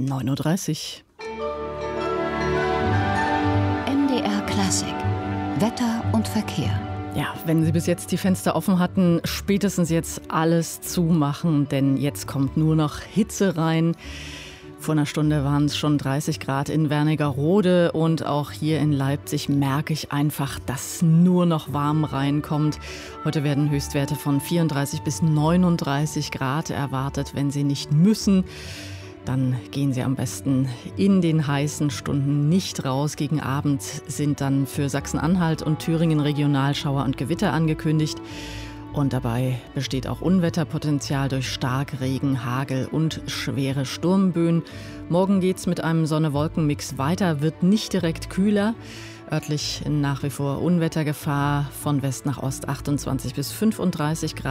9:30 Uhr. MDR Klassik. Wetter und Verkehr. Ja, wenn Sie bis jetzt die Fenster offen hatten, spätestens jetzt alles zumachen, denn jetzt kommt nur noch Hitze rein. Vor einer Stunde waren es schon 30 Grad in Wernigerode und auch hier in Leipzig merke ich einfach, dass nur noch warm reinkommt. Heute werden Höchstwerte von 34 bis 39 Grad erwartet. Wenn Sie nicht müssen, dann gehen Sie am besten in den heißen Stunden nicht raus. Gegen Abend sind dann für Sachsen-Anhalt und Thüringen Regionalschauer und Gewitter angekündigt. Und dabei besteht auch Unwetterpotenzial durch Starkregen, Hagel und schwere Sturmböen. Morgen geht's mit einem Sonne-Wolken-Mix weiter, wird nicht direkt kühler. Örtlich nach wie vor Unwettergefahr, von West nach Ost 28 bis 35 Grad.